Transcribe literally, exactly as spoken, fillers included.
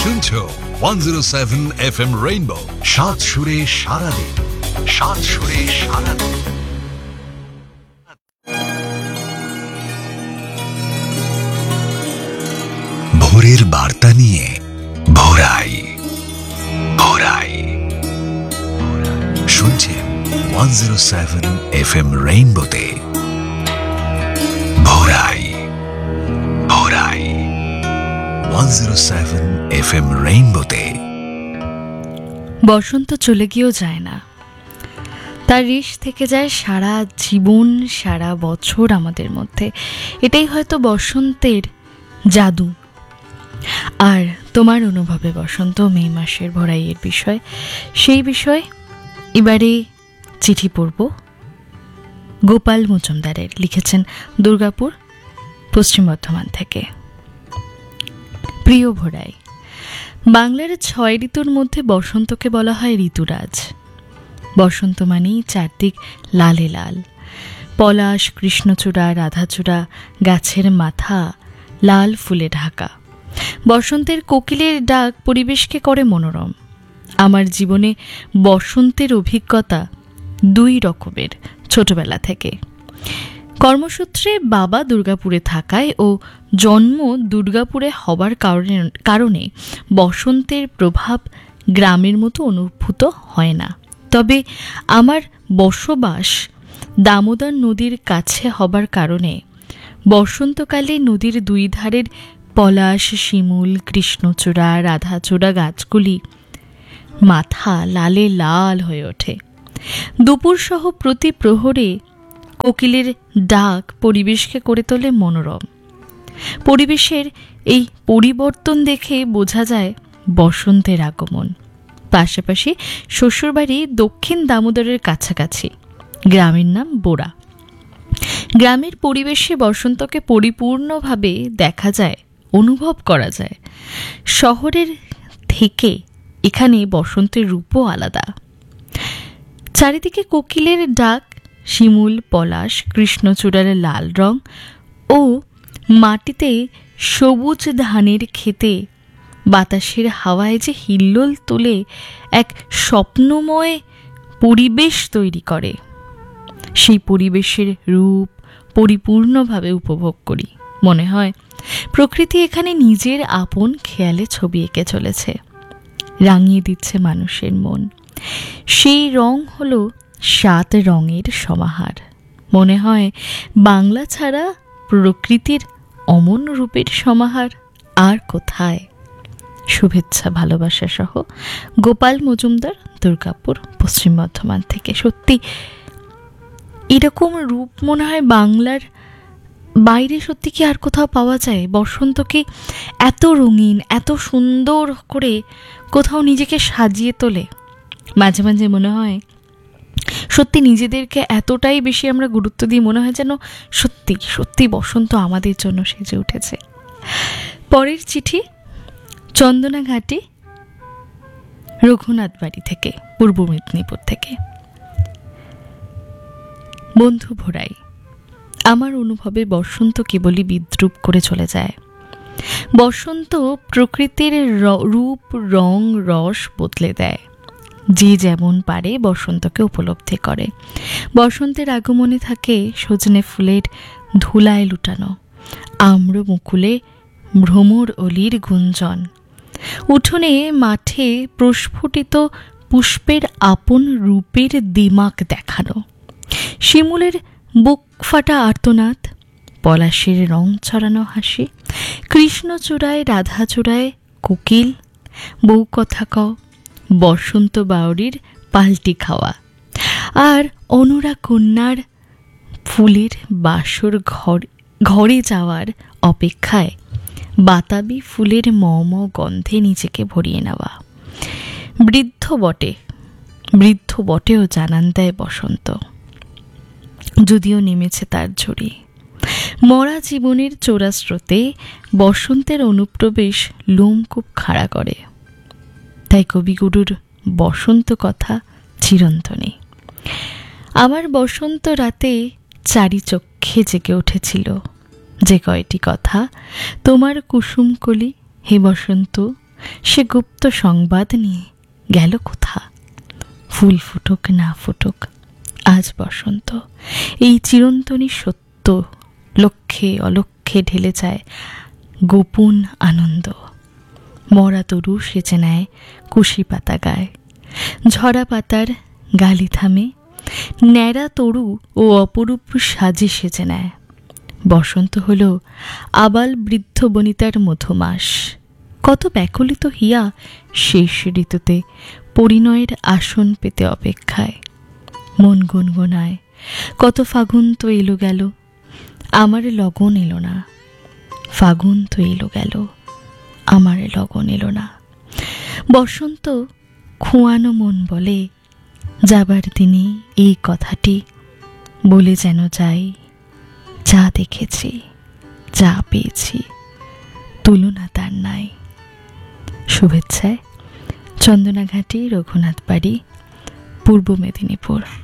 শুনছো one zero seven F M rainbow, সাত সুরে সারাদিন, সাত সুরে সারাদিন। ভোরের বার্তা নিয়ে ভোরাই ভোরাই শুনছেন one zero seven F M রেইনবোতে ভোরাই ভোরাই one zero seven F M রেইনবোতে। বসন্ত চলে গিয়েও যায় না, তার রেশ থেকে যায় সারা জীবন, সারা বছর আমাদের মধ্যে। এটাই হয়তো বসন্তের জাদু। আর তোমার অনুভবে বসন্ত মে মাসের ভরাইয়ের বিষয়, সেই বিষয় এবারে চিঠি পড়ব গোপাল মজুমদারের, লিখেছেন দুর্গাপুর, পশ্চিম বর্ধমান থেকে। প্রিয় ভোরাই, বাংলার ছয় ঋতুর মধ্যে বসন্তকে বলা হয় ঋতুরাজ। বসন্ত মানেই চারদিক লালে লাল, পলাশ, কৃষ্ণচূড়া, রাধাচূড়া, গাছের মাথা লাল ফুলে ঢাকা। বসন্তের কোকিলের ডাক পরিবেশকে করে মনোরম। আমার জীবনে বসন্তের অভিজ্ঞতা দুই রকমের ছোটবেলা থেকে। কর্মসূত্রে বাবা দুর্গাপুরে থাকায় ও জন্ম দুর্গাপুরে হবার কারণে কারণে বসন্তের প্রভাব গ্রামের মতো অনুভূত হয় না। তবে আমার বসবাস দামোদর নদীর কাছে হবার কারণে বসন্তকালে নদীর দুই ধারের পলাশ, শিমুল, কৃষ্ণচূড়া, রাধাচূড়া গাছগুলি মাথা লালে লাল হয়ে ওঠে। দুপুরসহ প্রতি প্রহরে কোকিলের ডাক পরিবেশকে করে তোলে মনোরম। পরিবেশের এই পরিবর্তন দেখে বোঝা যায় বসন্তের আগমন। পাশাপাশি শ্বশুরবাড়ি দক্ষিণ দামোদরের কাছাকাছি, গ্রামের নাম বোরা। গ্রামের পরিবেশে বসন্তকে পরিপূর্ণভাবে দেখা যায়, অনুভব করা যায়। শহরের থেকে এখানে বসন্তের রূপও আলাদা। চারিদিকে কোকিলের ডাক, শিমুল, পলাশ, কৃষ্ণচূড়ার লাল রং ও মাটিতে সবুজ ধানের ক্ষেতে বাতাসের হাওয়ায় যে হিল্লোল তুলে এক স্বপ্নময় পরিবেশ তৈরি করে, সেই পরিবেশের রূপ পরিপূর্ণভাবে উপভোগ করি। মনে হয় প্রকৃতি এখানে নিজের আপন খেয়ালে ছবি এঁকে চলেছে, রাঙিয়ে দিচ্ছে মানুষের মন। সেই রং হলো সাত রঙের সমাহার। মনে হয় বাংলা ছাড়া প্রকৃতির অমন রূপের সমাহার আর কোথায়। শুভেচ্ছা, ভালোবাসা সহ গোপাল মজুমদার, দুর্গাপুর, পশ্চিম বর্ধমান থেকে। সত্যি এরকম রূপ মনে হয় বাংলার বাইরে সত্যি কি আর কোথাও পাওয়া যায়? বসন্তকে এত রঙিন, এত সুন্দর করে কোথাও নিজেকে সাজিয়ে তোলে। মাঝে মাঝে মনে হয় সত্যি নিজেদেরকে এতটাই বেশি আমরা গুরুত্ব দিই, মনে হয় যেন সত্যি সত্যি বসন্ত আমাদের জন্য সেজে উঠেছে। পরের চিঠি চন্দনাঘাটি, রঘুনাথ বাড়ি থেকে, পূর্ব মেদিনীপুর থেকে। বন্ধু ভোরাই, আমার অনুভবে বসন্ত কেবলই বিদ্রূপ করে চলে যায়। বসন্ত প্রকৃতির রূপ, রং, রস বদলে দেয়। যে যেমন পারে বসন্তকে উপলব্ধি করে। বসন্তের আগমনে থাকে সজনে ফুলের ধুলায় লুটানো, আম্র মুকুলে ভ্রমর অলির গুঞ্জন, উঠোনে মাঠে প্রস্ফুটিত পুষ্পের আপন রূপের দিমাক দেখানো, শিমুলের বুক ফাটা আর্তনাদ, পলাশের রং ছড়ানো হাসি, কৃষ্ণচূড়ায় রাধাচূড়ায় কোকিল বউ কথা কও, বসন্ত বাউরির পাল্টি খাওয়া, আর অনুরা কন্যার ফুলের বাসর ঘর ঘরে যাওয়ার অপেক্ষায় বাতাবি ফুলের মম গন্ধে নিজেকে ভরিয়ে নেওয়া। বৃদ্ধ বটে, বৃদ্ধ বটেও জানান দেয় বসন্ত, যদিও নেমেছে তার ঝুড়ি। মরা জীবনের চোরা স্রোতে বসন্তের অনুপ্রবেশ লোমকূপ খাড়া করে। তাই কবিগুরুর বসন্ত কথা চিরন্তনী। আমার বসন্ত রাতে চারি চক্ষে জেগে উঠেছিল যে কয়টি কথা, তোমার কুসুমকলি হে বসন্ত, সে গুপ্ত সংবাদ নিয়ে গেল কোথা? ফুল ফুটুক না ফুটুক, আজ বসন্ত, এই চিরন্তনী সত্য লক্ষ্যে অলক্ষ্যে ঢেলে যায় গোপন আনন্দ। মরা তরু সেচে নেয় কুশি পাতা গায়ে, ঝরা পাতার গালি থামে, ন্যাড়া তরু ও অপরূপ সাজে সেজে নেয়। বসন্ত হল আবাল বৃদ্ধ বনিতার মধুমাস। কত ব্যাকুলিত হিয়া শেষ ঋতুতে পরিণয়ের আসন পেতে অপেক্ষায়। মন গুনগুনায়, কত ফাগুন তো এলো গেল, আমার লগন এলো না। ফাগুন তো এলো গেল, আমার লগন এলো না। বসন্ত খুয়ানো মন বলে, যাবার দিনে এই কথাটি বলে যেন যাই, যা দেখেছি যা পেয়েছি তুলনা তার নাই। শুভেচ্ছায় চন্দনাঘাটি, রঘুনাথ বাড়ি, পূর্ব মেদিনীপুর।